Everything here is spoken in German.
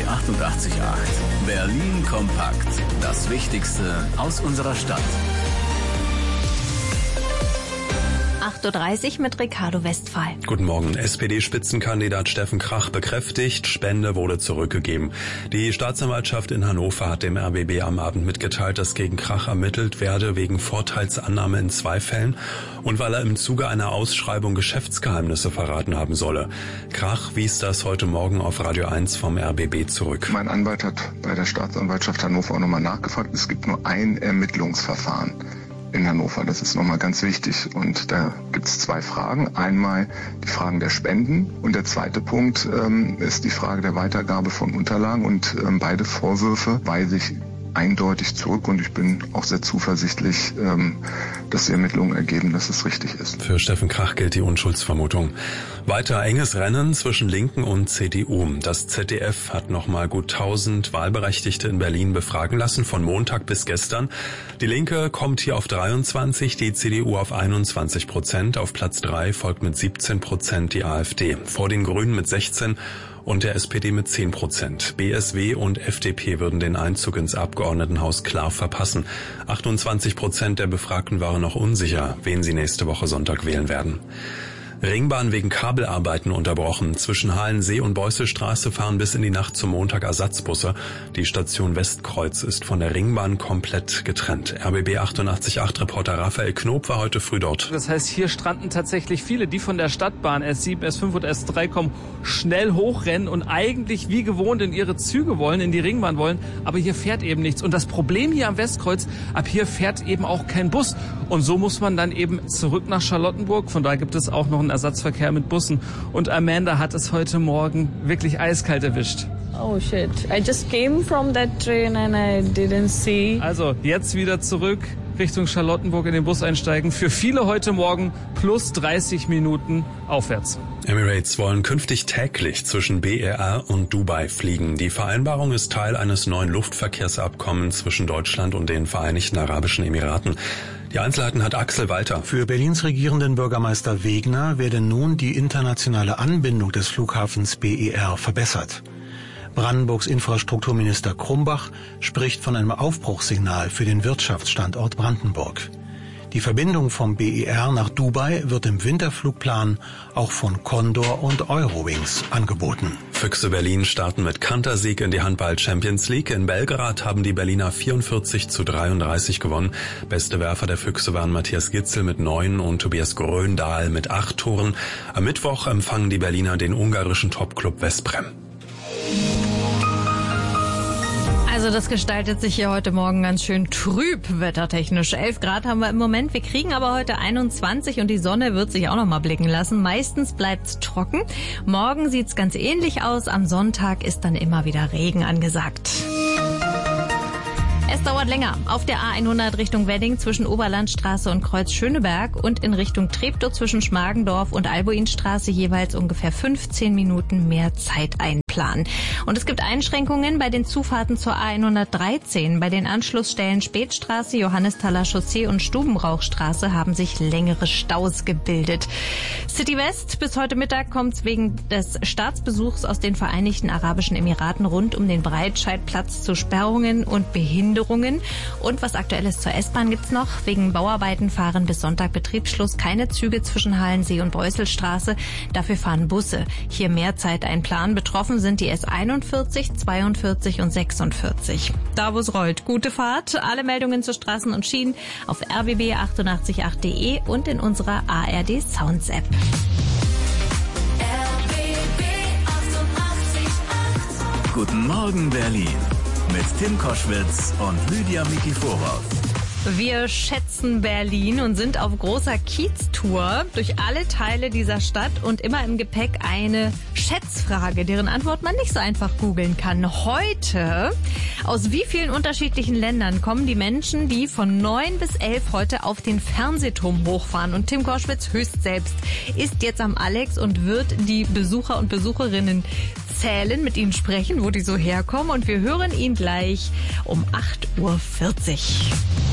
888. Berlin kompakt. Das Wichtigste aus unserer Stadt. 8.30 Uhr mit Ricardo Westphal. Guten Morgen. SPD-Spitzenkandidat Steffen Krach bekräftigt, Spende wurde zurückgegeben. Die Staatsanwaltschaft in Hannover hat dem RBB am Abend mitgeteilt, dass gegen Krach ermittelt werde wegen Vorteilsannahme in 2 Fällen und weil er im Zuge einer Ausschreibung Geschäftsgeheimnisse verraten haben solle. Krach wies das heute Morgen auf Radio 1 vom RBB zurück. Mein Anwalt hat bei der Staatsanwaltschaft Hannover auch nochmal nachgefragt. Es gibt nur ein Ermittlungsverfahren in Hannover. Das ist nochmal ganz wichtig. Und da gibt es 2 Fragen. Einmal die Fragen der Spenden und der zweite Punkt ist die Frage der Weitergabe von Unterlagen. Und beide Vorwürfe weise ich eindeutig zurück und ich bin auch sehr zuversichtlich, dass die Ermittlungen ergeben, dass es richtig ist. Für Steffen Krach gilt die Unschuldsvermutung. Weiter enges Rennen zwischen Linken und CDU. Das ZDF hat nochmal gut 1000 Wahlberechtigte in Berlin befragen lassen, von Montag bis gestern. Die Linke kommt hier auf 23, die CDU auf 21%. Auf Platz 3 folgt mit 17% die AfD. Vor den Grünen mit 16% und der SPD mit 10%. BSW und FDP würden den Einzug ins Abgeordnetenhaus klar verpassen. 28% der Befragten waren noch unsicher, wen sie nächste Woche Sonntag wählen werden. Ringbahn wegen Kabelarbeiten unterbrochen. Zwischen Halensee und Beusselstraße fahren bis in die Nacht zum Montag Ersatzbusse. Die Station Westkreuz ist von der Ringbahn komplett getrennt. RBB 88.8-Reporter Raphael Knob war heute früh dort. Das heißt, hier stranden tatsächlich viele, die von der Stadtbahn S7, S5 und S3 kommen, schnell hochrennen und eigentlich wie gewohnt in ihre Züge wollen, in die Ringbahn wollen. Aber hier fährt eben nichts. Und das Problem hier am Westkreuz, ab hier fährt eben auch kein Bus. Und so muss man dann eben zurück nach Charlottenburg. Von da gibt es auch noch einen Ersatzverkehr mit Bussen. Und Amanda hat es heute Morgen wirklich eiskalt erwischt. Oh shit, I just came from that train and I didn't see. Also jetzt wieder zurück Richtung Charlottenburg in den Bus einsteigen. Für viele heute Morgen plus 30 Minuten aufwärts. Emirates wollen künftig täglich zwischen BER und Dubai fliegen. Die Vereinbarung ist Teil eines neuen Luftverkehrsabkommens zwischen Deutschland und den Vereinigten Arabischen Emiraten. Die Einzelheiten hat Axel Walter. Für Berlins regierenden Bürgermeister Wegner werde nun die internationale Anbindung des Flughafens BER verbessert. Brandenburgs Infrastrukturminister Krumbach spricht von einem Aufbruchssignal für den Wirtschaftsstandort Brandenburg. Die Verbindung vom BER nach Dubai wird im Winterflugplan auch von Condor und Eurowings angeboten. Füchse Berlin starten mit Kantersieg in die Handball-Champions League. In Belgrad haben die Berliner 44:33 gewonnen. Beste Werfer der Füchse waren Matthias Gitzel mit 9 und Tobias Gröndahl mit 8 Toren. Am Mittwoch empfangen die Berliner den ungarischen Topclub Veszprém. Also das gestaltet sich hier heute Morgen ganz schön trüb wettertechnisch. 11 Grad haben wir im Moment. Wir kriegen aber heute 21 und die Sonne wird sich auch noch mal blicken lassen. Meistens bleibt's trocken. Morgen sieht's ganz ähnlich aus. Am Sonntag ist dann immer wieder Regen angesagt. Es dauert länger. Auf der A100 Richtung Wedding zwischen Oberlandstraße und Kreuz Schöneberg und in Richtung Treptow zwischen Schmargendorf und Albuinstraße jeweils ungefähr 15 Minuten mehr Zeit einplanen. Und es gibt Einschränkungen bei den Zufahrten zur A113. Bei den Anschlussstellen Spätstraße, Johannesthaler Chaussee und Stubenrauchstraße haben sich längere Staus gebildet. City West, bis heute Mittag kommt's wegen des Staatsbesuchs aus den Vereinigten Arabischen Emiraten rund um den Breitscheidplatz zu Sperrungen und Behinderungen. Und was Aktuelles zur S-Bahn gibt's noch. Wegen Bauarbeiten fahren bis Sonntag Betriebsschluss keine Züge zwischen Halensee und Beusselstraße. Dafür fahren Busse. Hier mehr Zeit einplanen. Betroffen sind die S41, 42 und 46. Da wo es rollt, gute Fahrt. Alle Meldungen zu Straßen und Schienen auf rbb888.de und in unserer ARD Sounds App. Guten Morgen Berlin mit Tim Koschwitz und Lydia Mikiforow. Wir schätzen Berlin und sind auf großer Kiez-Tour durch alle Teile dieser Stadt und immer im Gepäck eine Schätzfrage, deren Antwort man nicht so einfach googeln kann. Heute, aus wie vielen unterschiedlichen Ländern kommen die Menschen, die von 9 bis 11 heute auf den Fernsehturm hochfahren? Und Tim Koschwitz höchst selbst ist jetzt am Alex und wird die Besucher und Besucherinnen zählen, mit ihnen sprechen, wo die so herkommen. Und wir hören ihn gleich um 8:40 Uhr.